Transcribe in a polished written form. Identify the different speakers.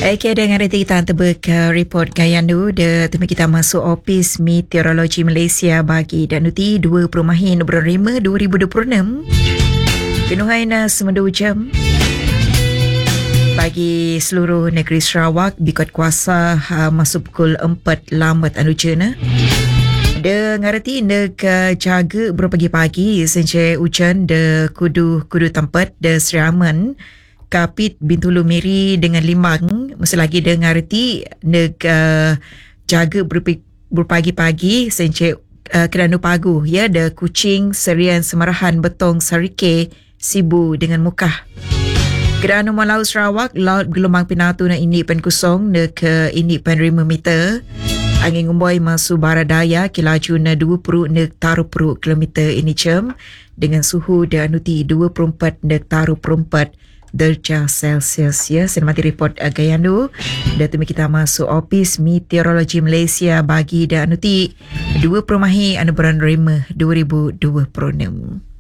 Speaker 1: Okay, dengan reti kita tebak report Gayandu temi kita masuk Ofis Meteorologi Malaysia bagi dan uti 2 Perumahan Bulan 5 2026. Penuhan semua 2 jam bagi seluruh negeri Sarawak bikot kuasa masuk pukul 4 lambat anujana. Ngarti jaga berapa pagi senja hujan kudu tempat Sri Aman Kapit Bintulu Miri dengan Limbang mesti lagi ngarti jaga berpagi-pagi senja Kerana Pagu ya Kuching Serian Semarahan Betong Sarike Sibu dengan Mukah. Kerana Malau Sarawak laut gelombang pinatu na ini pen kosong ke ini pen 5 meter. Angin ngumboy masuk barat daya kilaju na 20 taruh kilometer ini jam dengan suhu dan uti 24 taruh 4 derajat Celsius ya. Senamati report Gayandu dan temi kita masuk Ofis Meteorologi Malaysia bagi dan uti 2 Perumahan Bulan 5 2026.